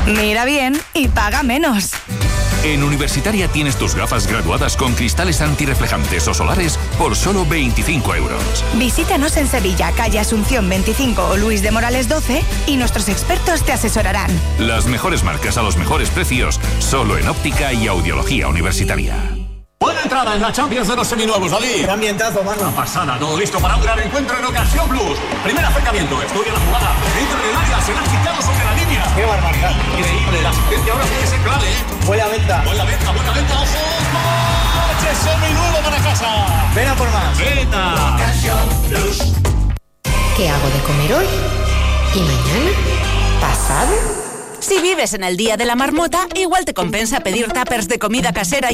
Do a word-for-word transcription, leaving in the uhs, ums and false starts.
Mira bien y paga menos. En Universitaria tienes tus gafas graduadas con cristales antirreflejantes o solares por solo veinticinco euros. Visítanos en Sevilla, calle Asunción veinticinco o Luis de Morales doce y nuestros expertos te asesorarán. Las mejores marcas a los mejores precios, solo en óptica y audiología universitaria. Buena entrada en la Champions de los seminuevos, David. ¡Qué ambientazo, mano! Una pasada, todo listo para un gran encuentro en Ocasión Plus. Primer acercamiento, estudia la jugada. Dentro del área, se la han quitado sobre la línea. ¡Qué barbaridad! Increíble, la asistencia ahora tiene que ser clave, ¿eh? Buena venta. Buena venta, buena venta, ojo. ¡Coche seminuevo para casa! Ven a por más. ¡Venta! Ocasión Plus. ¿Qué hago de comer hoy? ¿Y mañana? ¿Pasado? Si vives en el Día de la Marmota, igual te compensa pedir tuppers de comida casera